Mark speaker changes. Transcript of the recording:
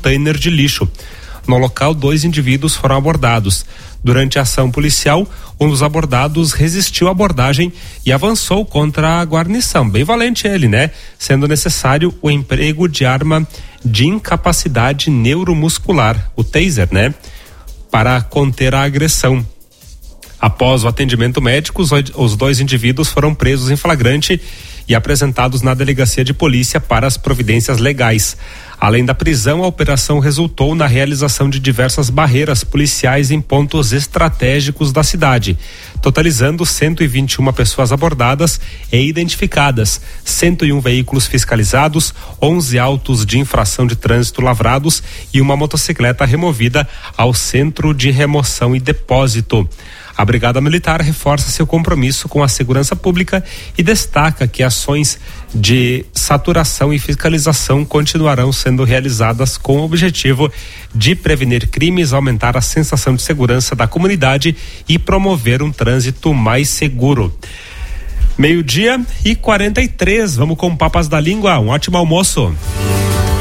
Speaker 1: container de lixo. No local, 2 indivíduos foram abordados. Durante a ação policial, um dos abordados resistiu à abordagem e avançou contra a guarnição. Bem valente ele, né? Sendo necessário o emprego de arma de incapacidade neuromuscular, o taser, né? Para conter a agressão. Após o atendimento médico, os 2 indivíduos foram presos em flagrante e apresentados na delegacia de polícia para as providências legais. Além da prisão, a operação resultou na realização de diversas barreiras policiais em pontos estratégicos da cidade, totalizando 121 pessoas abordadas e identificadas, 101 veículos fiscalizados, 11 autos de infração de trânsito lavrados e uma motocicleta removida ao Centro de Remoção e Depósito. A Brigada Militar reforça seu compromisso com a segurança pública e destaca que ações de saturação e fiscalização continuarão sendo realizadas com o objetivo de prevenir crimes, aumentar a sensação de segurança da comunidade e promover um trânsito mais seguro. 12:43, vamos com papas da língua. Um ótimo almoço.